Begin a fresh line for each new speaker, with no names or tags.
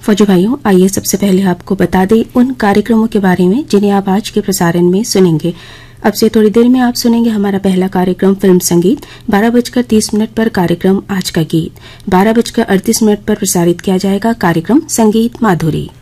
फौजी भाइयों, आइए सबसे पहले आपको बता दें उन कार्यक्रमों के बारे में जिन्हें आप आज के प्रसारण में सुनेंगे। अब से थोड़ी देर में आप सुनेंगे हमारा पहला कार्यक्रम फिल्म संगीत। 12:30 पर कार्यक्रम आज का गीत। 12:38 पर प्रसारित किया जाएगा कार्यक्रम संगीत माधुरी।